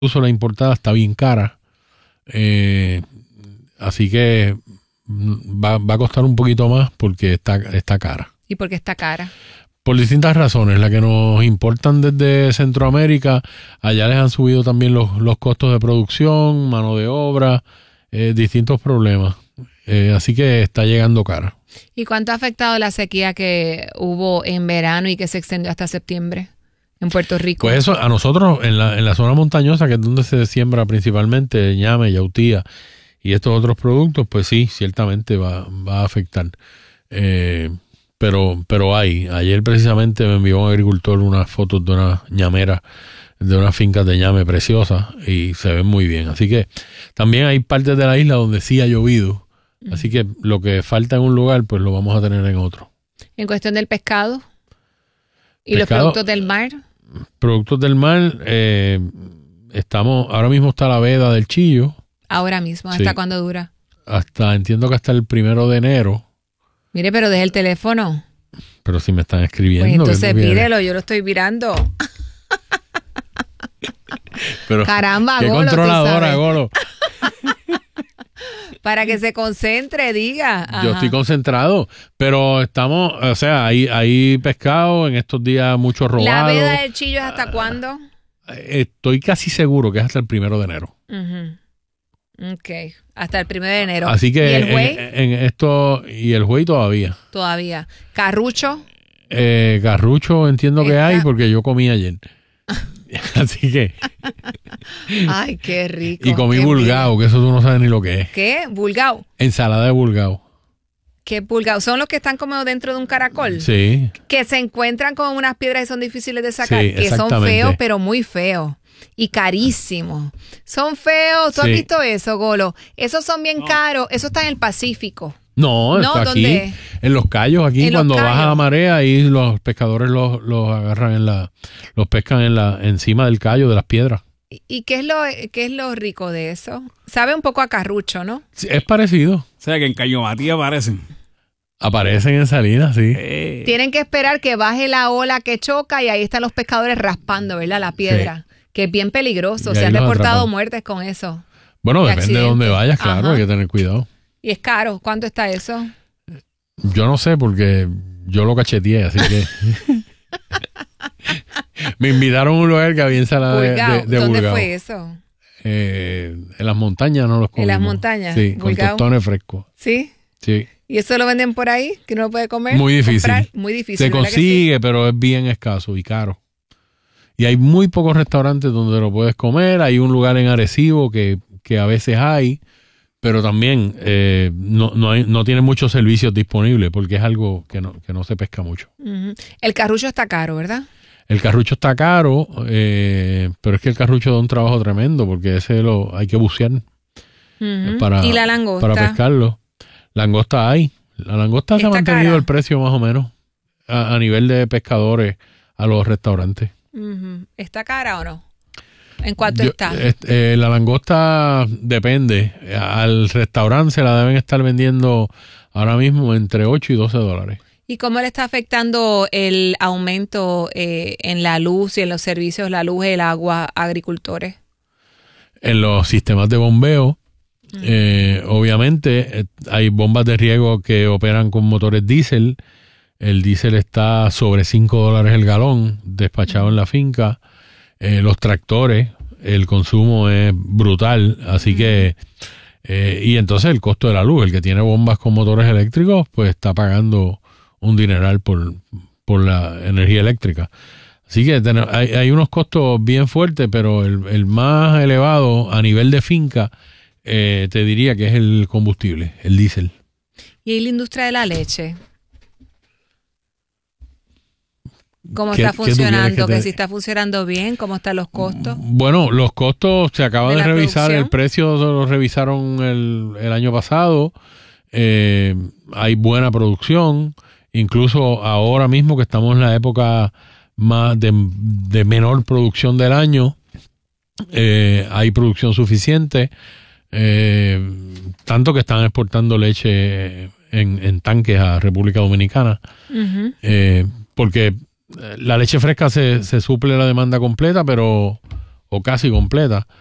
incluso la importada está bien cara. Así que va a costar un poquito más porque está cara. ¿Y por qué está cara? Por distintas razones. La que nos importan desde Centroamérica, allá les han subido también los costos de producción, mano de obra, distintos problemas. Así que está llegando cara. ¿Y cuánto ha afectado la sequía que hubo en verano y que se extendió hasta septiembre en Puerto Rico? Pues eso, a nosotros en la zona montañosa, que es donde se siembra principalmente ñame, yautía y estos otros productos, pues sí, ciertamente va a afectar. Pero ayer precisamente me envió un agricultor unas fotos de una ñamera, de unas fincas de ñame preciosas y se ven muy bien. Así que también hay partes de la isla donde sí ha llovido. Así que lo que falta en un lugar, pues lo vamos a tener en otro. En cuestión del pescado y los productos del mar. Productos del mar, ahora mismo está la veda del Chillo. Ahora mismo, ¿hasta cuándo dura? Entiendo que hasta el 1 de enero. Mire, pero deje el teléfono. Pero si me están escribiendo. Pues entonces mírelo, yo lo estoy mirando. Pero, caramba, qué Golo, controladora, Golo. Para que se concentre, diga. Ajá. Yo estoy concentrado, pero hay pescado en estos días, mucho robado. ¿La veda del Chillo es hasta cuándo? Estoy casi seguro que es hasta el 1 de enero. Ok, hasta el 1 de enero. Así que ¿Y el buey? Y el buey todavía. Todavía. ¿Carrucho? Garrucho entiendo que hay porque yo comí ayer. Así que. Ay, qué rico. Y comí bulgao, que eso tú no sabes ni lo que es. ¿Qué? ¿Bulgao? Ensalada de bulgao. ¿Qué bulgao? ¿Son los que están como dentro de un caracol? Sí. Que se encuentran como unas piedras y son difíciles de sacar. Sí, que son feos, pero muy feos. Y carísimos. Son feos. ¿Tú has visto eso, Golo? Esos son bien caros. Eso está en el Pacífico. No, está aquí, ¿dónde? En Los Cayos, aquí cuando baja la marea, ahí los pescadores los agarran los pescan encima del callo de las piedras. ¿Y qué es lo rico de eso? Sabe un poco a carrucho, ¿no? Sí, es parecido. O sea que en Cayo Matías Aparecen en Salinas, sí. Tienen que esperar que baje la ola que choca y ahí están los pescadores raspando, ¿verdad? La piedra, que es bien peligroso. Se han reportado muertes con eso. Bueno, depende de dónde vayas, claro, hay que tener cuidado. ¿Y es caro? ¿Cuánto está eso? Yo no sé porque yo lo cacheteé, así que... Me invitaron a un lugar que había ensalada de ¿Dónde bulgao. fue eso? En las montañas no los comimos. ¿En las montañas? Sí, ¿Bulgao? con tostones frescos. ¿Sí? Sí. ¿Y eso lo venden por ahí? ¿Que no lo puede comer? Muy difícil. ¿Comprar? Muy difícil. Se consigue, sí? pero es bien escaso y caro. Y hay muy pocos restaurantes donde lo puedes comer. Hay un lugar en Arecibo que a veces hay, pero también no tiene muchos servicios disponibles porque es algo que no se pesca mucho. El carrucho está caro, ¿verdad? El carrucho está caro, pero es que el carrucho da un trabajo tremendo porque hay que bucear ¿Y la langosta? Para pescarlo. Langosta hay. La langosta se ha mantenido el precio más o menos a nivel de pescadores a los restaurantes. ¿Está cara o no? ¿En cuánto está? La langosta depende. Al restaurante se la deben estar vendiendo ahora mismo entre $8 y $12. ¿Y cómo le está afectando el aumento en la luz y en los servicios, la luz y el agua a agricultores? En los sistemas de bombeo, obviamente hay bombas de riego que operan con motores diésel. El diésel está sobre $5 el galón despachado en la finca. Los tractores, el consumo es brutal, así que y entonces el costo de la luz, el que tiene bombas con motores eléctricos, pues está pagando un dineral por la energía eléctrica. Así que hay unos costos bien fuertes, pero el más elevado a nivel de finca te diría que es el combustible, el diésel. ¿Y la industria de la leche? ¿Cómo está funcionando? ¿Que si está funcionando bien? ¿Cómo están los costos? Bueno, los costos se acaban de revisar. ¿Producción? El precio lo revisaron el año pasado. Hay buena producción. Incluso ahora mismo que estamos en la época más de menor producción del año, hay producción suficiente. Tanto que están exportando leche en tanques a República Dominicana. Porque la leche fresca se suple la demanda completa, pero o casi completa,